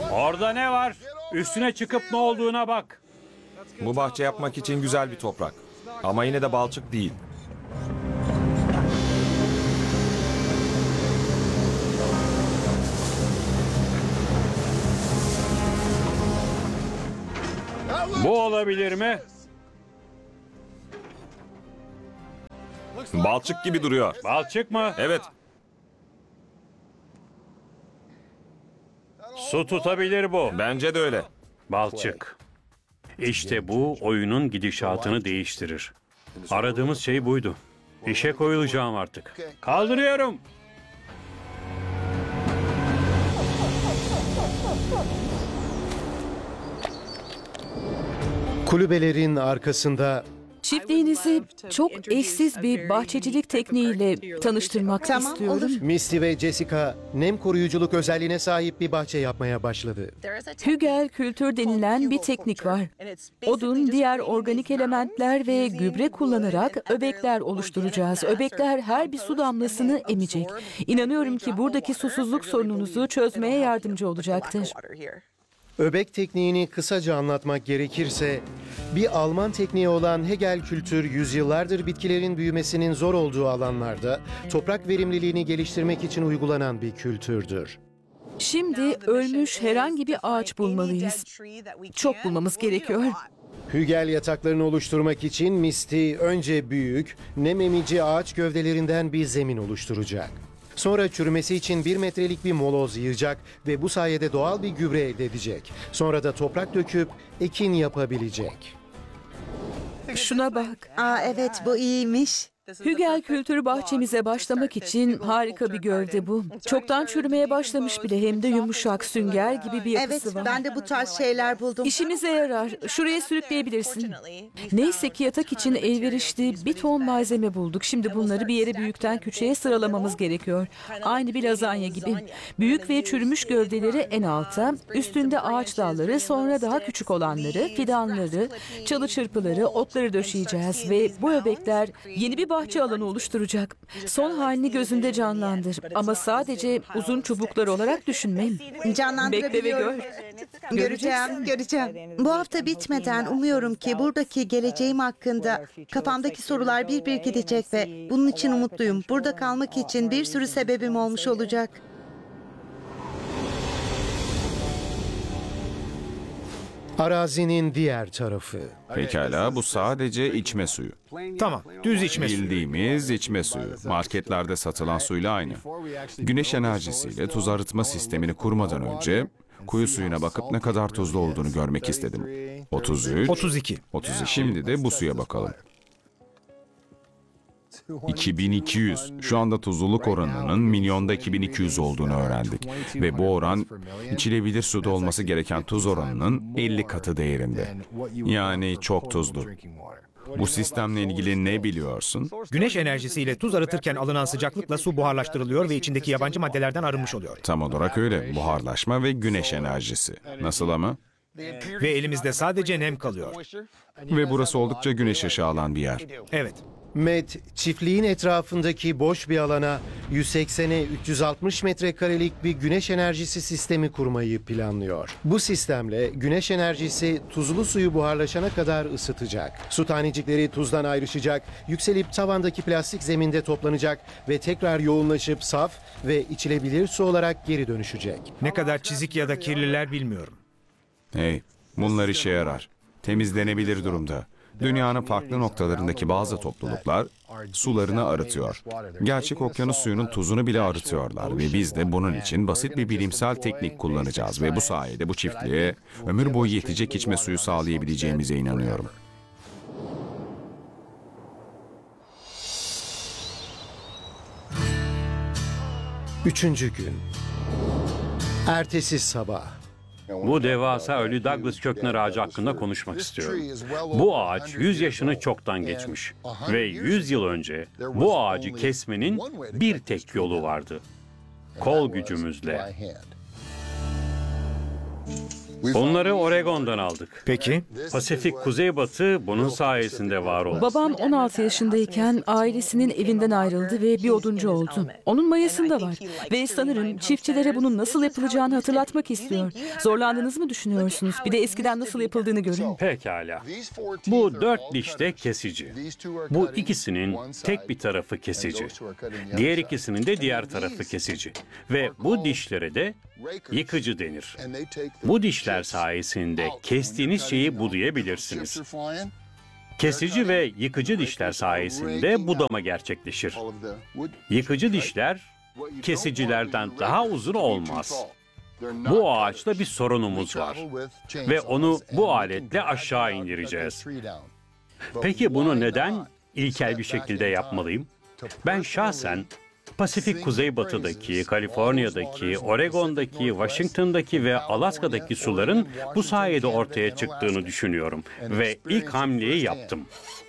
Orada ne var? Üstüne çıkıp ne olduğuna bak. Bu bahçe yapmak için güzel bir toprak. Ama yine de balçık değil. Bu olabilir mi? Balçık gibi duruyor. Balçık mı? Evet. Su tutabilir bu. Bence de öyle. Balçık. İşte bu oyunun gidişatını değiştirir. Aradığımız şey buydu. İşe koyulacağım artık. Kaldırıyorum. Kulübelerin arkasında Çiftliğinizi çok eşsiz bir bahçecilik tekniğiyle tanıştırmak istiyorum. Misty ve Jessica nem koruyuculuk özelliğine sahip bir bahçe yapmaya başladı. Hügel kültür denilen bir teknik var. Odun, diğer organik elementler ve gübre kullanarak öbekler oluşturacağız. Öbekler her bir su damlasını emecek. İnanıyorum ki buradaki susuzluk sorununuzu çözmeye yardımcı olacaktır. Öbek tekniğini kısaca anlatmak gerekirse, bir Alman tekniği olan Hegel kültür yüzyıllardır bitkilerin büyümesinin zor olduğu alanlarda toprak verimliliğini geliştirmek için uygulanan bir kültürdür. Şimdi ölmüş herhangi bir ağaç bulmalıyız. Çok bulmamız gerekiyor. Hügel yataklarını oluşturmak için Misty önce büyük, nem emici ağaç gövdelerinden bir zemin oluşturacak. Sonra çürümesi için 1 metrelik bir moloz yığacak ve bu sayede doğal bir gübre elde edecek. Sonra da toprak döküp ekin yapabilecek. Şuna bak. Aa evet bu iyiymiş. Hügel kültürü bahçemize başlamak için harika bir gövde bu. Çoktan çürümeye başlamış bile, hem de yumuşak, sünger gibi bir Evet yapısı var. ben de bu tarz şeyler buldum. İşimize yarar. Şuraya sürükleyebilirsin. Neyse ki yatak için elverişli bir ton malzeme bulduk. Şimdi bunları bir yere büyükten küçüğe sıralamamız gerekiyor. Aynı bir lazanya gibi. Büyük ve çürümüş gövdeleri en alta, üstünde ağaç dalları, sonra daha küçük olanları, fidanları, çalı çırpıları, otları döşeyeceğiz ve bu öbekler yeni bir bahçe alanı oluşturacak. Son halini gözünde canlandır. Ama sadece uzun çubuklar olarak düşünme. Bekle ve Canlandırabiliyorum. gör. Göreceğim. Bu hafta bitmeden umuyorum ki buradaki geleceğim hakkında kafamdaki sorular bir gidecek ve bunun için umutluyum. Burada kalmak için bir sürü sebebim olmuş olacak. Arazinin diğer tarafı. Pekala, bu sadece içme suyu. Tamam, düz içme suyu. Bildiğimiz içme suyu. Marketlerde satılan suyla aynı. Güneş enerjisiyle tuz arıtma sistemini kurmadan önce kuyu suyuna bakıp ne kadar tuzlu olduğunu görmek istedim. 33, 32. 32. Şimdi de bu suya bakalım. 2200. Şu anda tuzluluk oranının milyonda 2200 olduğunu öğrendik. Ve bu oran içilebilir suda olması gereken tuz oranının 50 katı değerinde. Yani çok tuzlu. Bu sistemle ilgili ne biliyorsun? Güneş enerjisiyle tuz arıtırken alınan sıcaklıkla su buharlaştırılıyor ve içindeki yabancı maddelerden arınmış oluyor. Tam olarak öyle. Buharlaşma ve güneş enerjisi. Nasıl ama? Ve elimizde sadece nem kalıyor. Ve burası oldukça güneş ışığı alan bir yer. Evet. Matt, çiftliğin etrafındaki boş bir alana 180'e 360 metrekarelik bir güneş enerjisi sistemi kurmayı planlıyor. Bu sistemle güneş enerjisi tuzlu suyu buharlaşana kadar ısıtacak. Su tanecikleri tuzdan ayrışacak, yükselip tavandaki plastik zeminde toplanacak ve tekrar yoğunlaşıp saf ve içilebilir su olarak geri dönüşecek. Ne kadar çizik ya da kirliler bilmiyorum. Hey, bunlar işe yarar. Temizlenebilir durumda. Dünyanın farklı noktalarındaki bazı topluluklar sularını arıtıyor. Gerçek okyanus suyunun tuzunu bile arıtıyorlar ve biz de bunun için basit bir bilimsel teknik kullanacağız ve bu sayede bu çiftliğe ömür boyu yetecek içme suyu sağlayabileceğimize inanıyorum. Üçüncü gün. Ertesi sabah. Bu devasa ölü Douglas köknar ağacı hakkında konuşmak istiyorum. Bu ağaç 100 yaşını çoktan geçmiş. Ve 100 yıl önce bu ağacı kesmenin bir tek yolu vardı. Kol gücümüzle. Onları Oregon'dan aldık. Peki, Pasifik Kuzeybatı bunun sayesinde var oldu. Babam 16 yaşındayken ailesinin evinden ayrıldı ve bir oduncu oldu. Onun mayasında var. Ve sanırım çiftçilere bunun nasıl yapılacağını hatırlatmak istiyor. Zorlandığınızı mı düşünüyorsunuz? Bir de eskiden nasıl yapıldığını görün. Pekala. Bu 4 diş de kesici. Bu ikisinin tek bir tarafı kesici. Diğer ikisinin de diğer tarafı kesici. Ve bu dişlere de yıkıcı denir. Bu dişler sayesinde kestiğiniz şeyi budayabilirsiniz. Kesici ve yıkıcı dişler sayesinde budama gerçekleşir. Yıkıcı dişler kesicilerden daha uzun olmaz. Bu ağaçta bir sorunumuz var ve onu bu aletle aşağı indireceğiz. Peki bunu neden ilkel bir şekilde yapmalıyım? Ben şahsen Pasifik Kuzeybatı'daki, Kaliforniya'daki, Oregon'daki, Washington'daki ve Alaska'daki suların bu sayede ortaya çıktığını düşünüyorum ve ilk hamleyi yaptım.